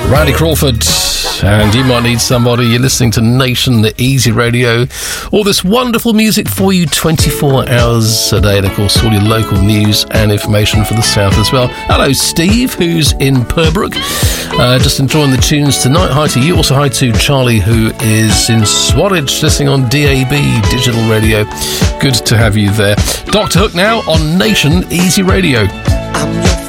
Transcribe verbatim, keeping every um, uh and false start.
Randy Crawford, and You Might Need Somebody. You're listening to Nation, the Easy Radio. All this wonderful music for you twenty-four hours a day, and of course all your local news and information for the South as well. Hello Steve, who's in Purbrook, uh, just enjoying the tunes tonight. Hi to you. Also hi to Charlie, who is in Swarridge, listening on D A B Digital Radio. Good to have you there. Doctor Hook now on Nation Easy Radio. I'm your